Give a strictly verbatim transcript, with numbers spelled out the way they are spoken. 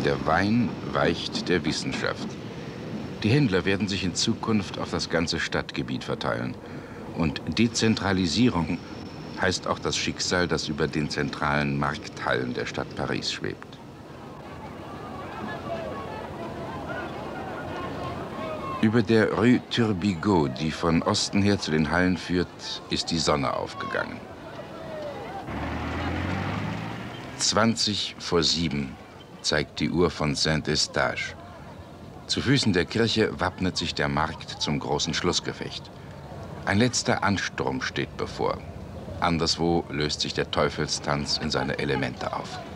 Der Wein weicht der Wissenschaft. Die Händler werden sich in Zukunft auf das ganze Stadtgebiet verteilen. Und Dezentralisierung heißt auch das Schicksal, das über den zentralen Markthallen der Stadt Paris schwebt. Über der Rue Turbigo, die von Osten her zu den Hallen führt, ist die Sonne aufgegangen. zwanzig vor sieben zeigt die Uhr von Saint-Eustache. Zu Füßen der Kirche wappnet sich der Markt zum großen Schlussgefecht. Ein letzter Ansturm steht bevor. Anderswo löst sich der Teufelstanz in seine Elemente auf.